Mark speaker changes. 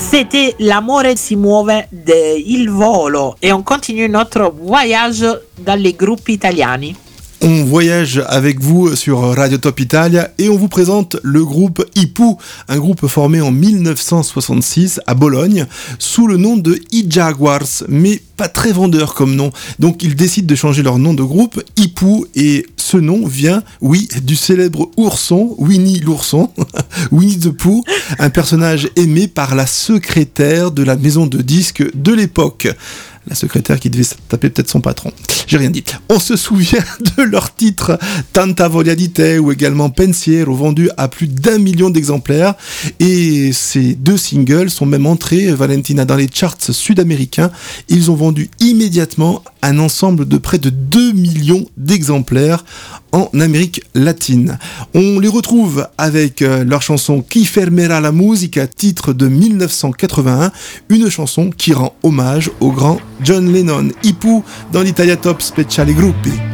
Speaker 1: C'était L'amore si muove de Il Volo et on continue notre voyage dans les groupes italiani.
Speaker 2: On voyage avec vous sur Radio Top Italia et on vous présente le groupe Ipu, un groupe formé en 1966 à Bologne sous le nom de I Jaguars, mais pas très vendeur comme nom. Donc ils décident de changer leur nom de groupe, Ipu, et ce nom vient, oui, du célèbre ourson, Winnie l'ourson, Winnie the Pooh, un personnage aimé par la secrétaire de la maison de disques de l'époque. La secrétaire qui devait taper peut-être son patron. J'ai rien dit. On se souvient de leur titre Tanta Voglia di Te ou également Pensiero, vendu à plus d'1 million d'exemplaires. Et ces deux singles sont même entrés, Valentina, dans les charts sud-américains. Ils ont vendu immédiatement un ensemble de près de 2 millions d'exemplaires en Amérique latine. On les retrouve avec leur chanson Chi fermerà la musica, titre de 1981, une chanson qui rend hommage au grand John Lennon. Ipu dans l'Italia Top Speciale Gruppi.